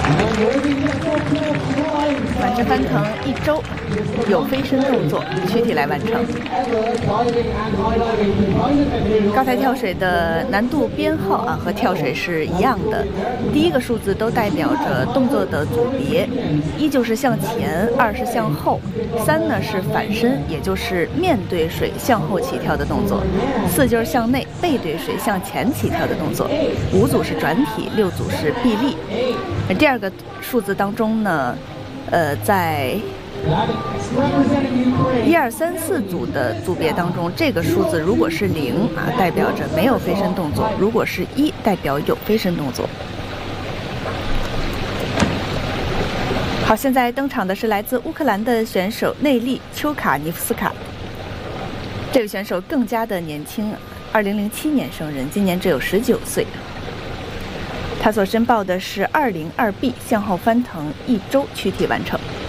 反身翻腾1周，有飞身动作，躯体来完成。高台跳水的难度编号啊和跳水是一样的，第一个数字都代表着动作的组别，1就是向前，2是向后，3呢是反身，也就是面对水向后起跳的动作，4就是向内背对水向前起跳的动作，5组是转体，6组是臂力。第二个数字当中呢，在1、2、3、4组的组别当中，这个数字如果是0啊，代表着没有飞身动作；如果是1，代表有飞身动作。好，现在登场的是来自乌克兰的选手内利丘卡尼夫斯卡。这位选手更加的年轻，2007年生人，今年只有19岁。他所申报的是202B 向后翻腾1周躯体完成。